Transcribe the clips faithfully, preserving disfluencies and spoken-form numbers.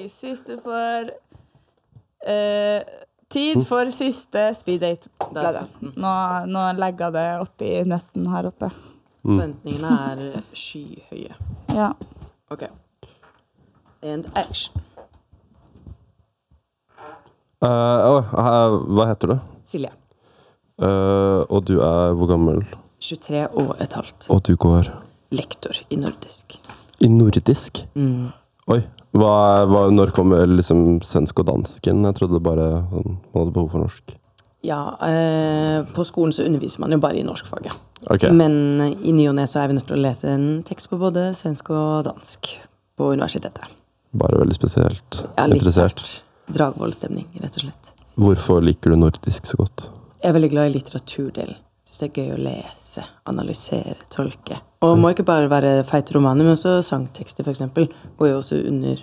siste for uh, Tid for siste speeddate. Nå, nå legger det opp i nøtten her oppe. Mm. Forventningene er skyhøye. Ja. Ok. And action. Uh, uh, hva heter du? Silje. Uh, og du er hvor gammel? tjuetre og et halvt. Og du går? Lektor i nordisk. I nordisk? Mm. Oi, hva, hva, når kommer liksom svensk og dansken? Jeg trodde bare sånn, man hadde behov for norsk. Ja, eh, på skolen så underviser man jo bare i norskfaget. Okay. Men i ny og ne så er vi nødt til å lese en tekst på både svensk og dansk på universitetet. Bare veldig spesielt ja, litt interessert. Dragvollstemning, rett og slett. Hvorfor liker du nordisk så godt? Jeg er veldig glad i litteraturdelen. Jeg synes det er gøy å lese, analysere, tolke. Og det må ikke bare være feite romaner, men også sangtekster for eksempel, går jo også under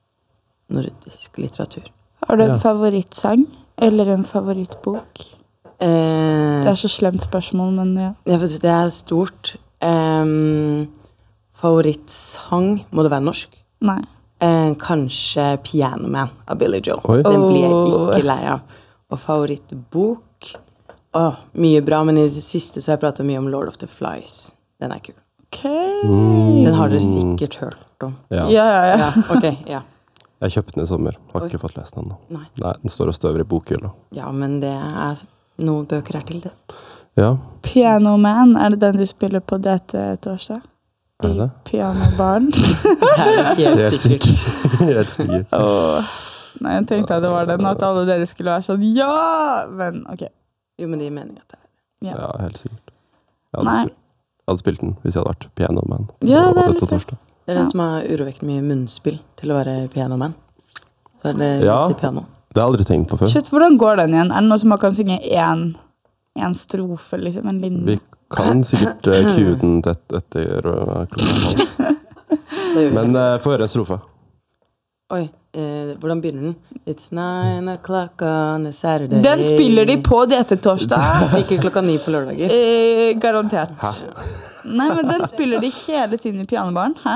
nordisk litteratur. Har du en Ja. favorittsang eller en favorittbok? Eh, Det er så slemt spørsmål, men ja. jeg vet, det er stort. Um, favorittsang, må det være norsk? Nei. Eh, kanskje Piano Man av Billy Joel. Oi. Den blir jeg Åh. ikke lei av. Og favorittbok? Åh, mye bra, men i det siste så har jeg pratet mye om Lord of the Flies. Den er kul. Ok. Mm. Den har dere sikkert hørt om. Ja. Ja, ja, ja. Ja, ok, ja. Jeg kjøpte den i sommer. Har Oi. ikke fått lest den ennå. Nei. Nei, den står og støver i bokhylla. Ja, men det er noen bøker her til det. Ja, Piano Man, er det den de spiller på dette torsdag? er det det? Pianobarn. Det er helt Helt sikkert. sikkert. Helt sikkert. Åh. Nei, jeg tenkte at det var den, at alle dere skulle være sånn, ja! Men, ok. Jo, men det gir mening at det er. Ja. Ja, helt sikkert. Jeg hadde, Nei. spilt, jeg hadde spilt den hvis jeg hadde vært pianoman. Ja, på det er dette litt det. torsdag. Det er den som har urovekkende mye munnspill til å være Piano Man. Så er det Ja. litt piano. Det har jeg aldri tenkt på før. Shit, hvordan går den igjen? Er det noe som man kan synge en, en strofe, liksom, en linje? Vi kan sikkert uh, cue den tett etter uh, klokka halv. Det gjør vi. Men uh, få høre en strofe. Oi, eh, hvordan begynner den? It's nine o'clock on a Saturday. Den spiller de på dette torsdag. Sikkert klokka ni på lørdager. Eh, garantert. Hæ? Nei, men den spiller de hele tiden i pianobaren. Hæ?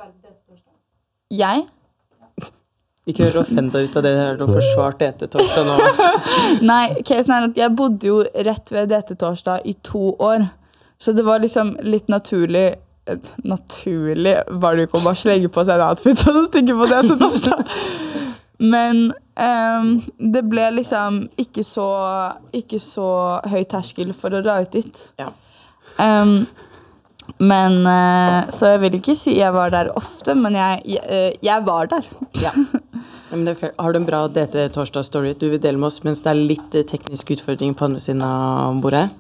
Jeg? Ikke hør offenda ut av det her og forsvart det etter torsdag nå. Nei, casen er at jeg bodde jo rett ved dette torsdag i to år. Så det var liksom litt naturlig eh, naturlig var det jo ikke å bare slenge på seg en outfit og stikke på dette torsdag. Men ehm, det ble liksom ikke så, ikke så høy terskel for å dra ut dit. Ja. Ehm, men, eh, så jeg vil ikke si jeg var der ofte, men jeg, jeg, eh, jeg var der. Ja. Ja, men det er fair. Har du en bra D T torsdag-story du vil dele med oss, mens det er litt eh, teknisk utfordring på andre siden av bordet?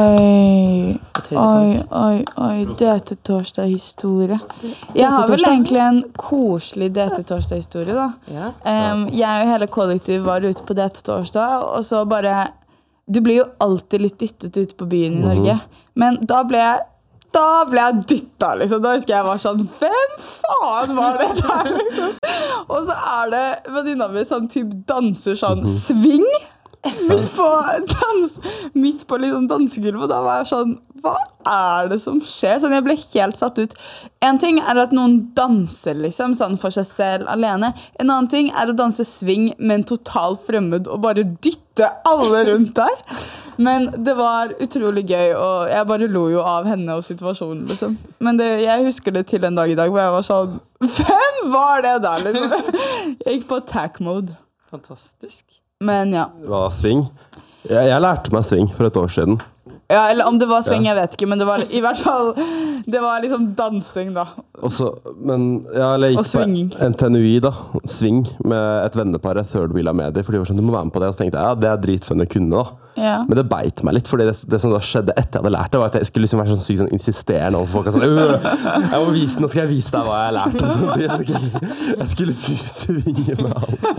Oi, På tredje oi, kant. oi, oi, dette torsdag-historie. Jeg har vel egentlig en koselig dette torsdag-historie da. Ja. Um, jeg og hele kollektiv var ute på dette torsdag, og så bare, du blir jo alltid litt dyttet ut på byen i Norge, men da ble jeg, da ble jeg dyttet, liksom. Da husker jeg var sånn, hvem faen var det der, liksom? Og så er det venninna mi sånn typ danser sånn sving midt på dans, midt på liksom dansegulvet, og da var jeg sånn, hva er det som skjer? Sånn, jeg ble helt satt ut. En ting er at noen danser liksom, sånn for seg selv alene. En annen ting er å danse sving med en total fremmed og bare dytte alle rundt der. Men det var utrolig gøy, og jeg bare lo jo av henne og situasjonen, liksom. Men det, jeg husker det til en dag i dag, hvor jeg var sånn, hvem var det der, liksom? Jeg gikk på attack mode. Fantastisk. Men ja. Det var sving. Jeg, jeg lærte meg sving for et år siden. Ja, eller om det var sving, jeg vet ikke, men det var i hvert fall, det var liksom dansing da. Også, men ja, eller jeg Og gikk på svinging. N T N U I da, sving med et vennepar, Third Wheel av Medier, for de var sånn, du må være med på det, og så tenkte jeg, ja, det er dritfunn å kunne da. Ja. Men det beit meg litt, fordi det, det som da skjedde etter jeg hadde lært det, var at jeg skulle liksom være sånn sykt sånn insisterende overfor folk, og sånn, «Øh, jeg må vise, nå skal jeg vise deg hva jeg har lært, og sånn, jeg skulle, jeg skulle svinge med alle.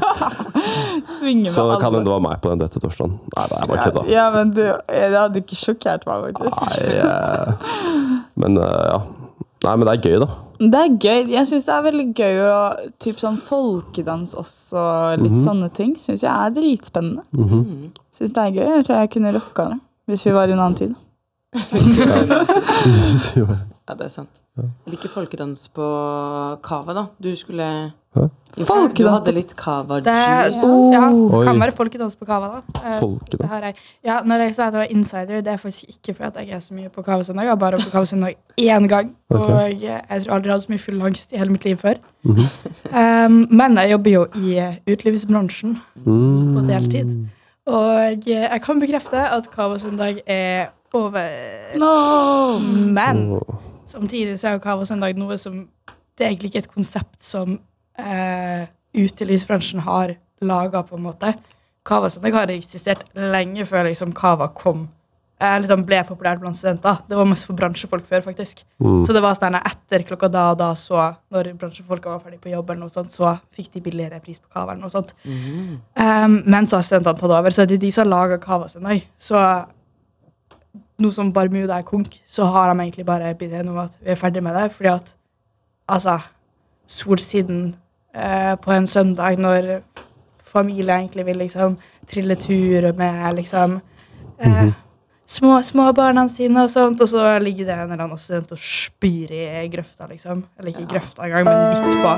Svinge med Så alle. kan det det var meg på den dette torsdagen. Nei, det er bare kødda. Ja, men du, det hadde ikke sjokkert meg faktisk. Nei, eh, men eh, ja. Nei, men det er gøy da. Det er gøy. Jeg synes det er veldig gøy å typ sånn folkedans også, litt sånne ting. Synes jeg er dritspennende. Mhm. Synes det er gøy. Jeg tror jeg kunne rocka det, hvis vi var i en annen tid. Ja, det er sant. Jeg liker folkedans på kava, da. Du skulle... Hæ? Du Folkedans hadde litt kava Det, juice. ja, det Oi. kan være folkedans på kava, da. Eh, Folkedans. det har jeg. Ja, når jeg sa at jeg var insider, det er faktisk ikke fordi at jeg er så mye på kavasøndag. Jeg har bare vært på kavasøndag én gang, Ok. og jeg, jeg tror aldri jeg hadde så mye full angst i hele mitt liv før. Mhm. Um, men jeg jobber jo i eh, utelivsbransjen Mm. på deltid. Og eh, jeg kan bekrefte at kavasøndag er over. No! Men Åh. samtidig så er jo kavasøndag noe som det er egentlig ikke et konsept som eh, utelivsbransjen har laget på en måte. Kavasøndag har eksistert lenge før liksom kava kom. Eh, liksom ble populært blant studenter. Det var mest for bransjefolk før, faktisk. Mm. Så det var sånn at etter klokka da og da, så når bransjefolka var ferdig på jobb, eller noe sånt, så fikk de billigere pris på kava eller noe sånt. Mm. Um, men så har studentene tatt over, så det er de som har laget kavasøndag. Så noe som Bermuda er konk, så har de egentlig bare blitt enige om at vi er ferdig med det, fordi at, altså, solsiden eh, på en søndag, når familie egentlig vil liksom trille tur med liksom eh, små, små barna sine og sånt, og så ligger det en eller annen student og spyr i grøfta, liksom. Eller ikke i grøfta engang, men midt på.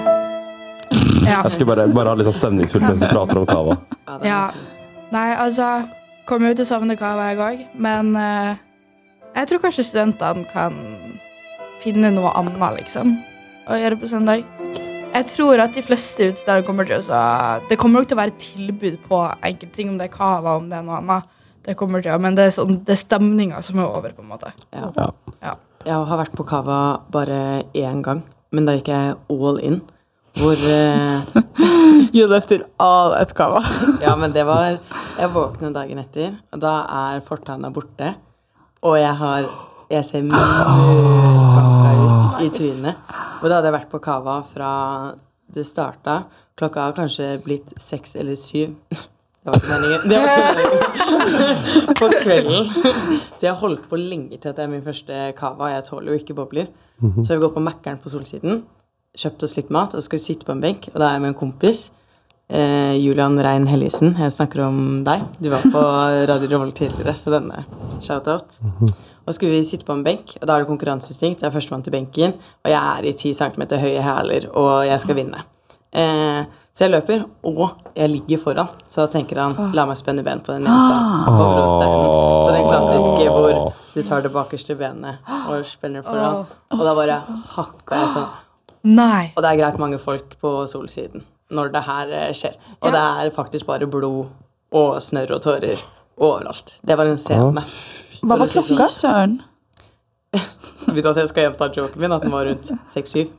Ja. Jeg skal bare, bare ha litt sånn stemningsfullt mens du prater om kava. Ja, det er Ja. Nei, altså, kommer jo til å savne kava jeg òg, men eh, jeg tror kanskje studentene kan finne noe annet, liksom, å gjøre på søndag. Jeg tror at de fleste utsteder kommer til å så, det kommer nok til å være tilbud på enkelte ting, om det er kava, om det er noe annet. Det kommer til å, men det er, sånn, det er stemningen som er over, på en måte. Ja. Ja. Ja. Jeg har vært på kava bare én gang, men da gikk jeg all in. Hvor eh, Jo, det efter all et kava. Ja, men det var Jeg våkner dagen etter, og da er fortanna borte. Og jeg har Jeg ser mørkbakka ut i trynet. Og da hadde jeg vært på kava fra det starta. Klokka har kanskje blitt seks eller syv. Det var ikke meningen. Det var ikke meningen. På kvelden. Så jeg holdt på lenge til at det er min første kava. Jeg tåler jo ikke bobler. Så vi går på Mækkern på Solsiden. Kjøpt oss litt mat, og så skal vi sitte på en benk. Og da er jeg med en kompis. Eh, Julian Rein Helgesen. Jeg snakker om deg. Du var på Radio Revolt tidligere, så denne shout-out. Og så skulle vi sitte på en benk, og da er det konkurranseinstinkt. Jeg er førstemann til benken, og jeg er i ti centimeter høye hæler, og jeg skal vinne. Eh, så jeg løper, og jeg ligger foran. Så da tenker han, la meg spenne ben på den jenta. På bråsteinen. Så den klassiske hvor du tar det bakerste benet og spenner foran. Og da bare hakka jeg sånn. Nei. Og det er greit mange folk på Solsiden når det her eh, skjer. Og det er faktisk bare blod og snørr og tårer overalt. Det var en scene. Hva var klokka, Søren? Vet du at jeg skal gjenta joken min, at den var rundt seks syv?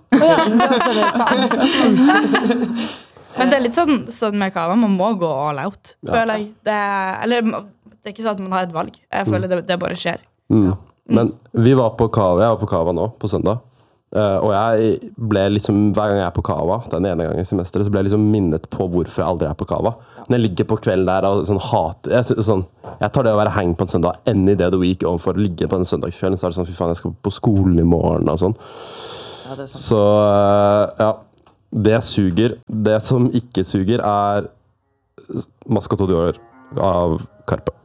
Men det er litt sånn, sånn med kava, man må gå all out, Ja. føler jeg. Det er, eller det er ikke sånn at man har et valg. Jeg føler det, det bare skjer. Mm. Men vi var på kava, jeg var på kava nå, på søndag. Eh, og jeg ble liksom, hver gang jeg er på kava, den ene gangen i semesteret, så ble jeg liksom minnet på hvorfor jeg aldri er på kava. Når jeg ligger på kvelden der og sånn hater, jeg, sy- sånn, jeg tar det å være hang på en søndag any day of the week, og for å ligge på en søndagskvelden, så er det sånn, fy faen, jeg skal på skolen i morgen og sånn. Ja, det er sant. Så, eh, ja, det suger. Det som ikke suger er Mascot of the År av Karpe.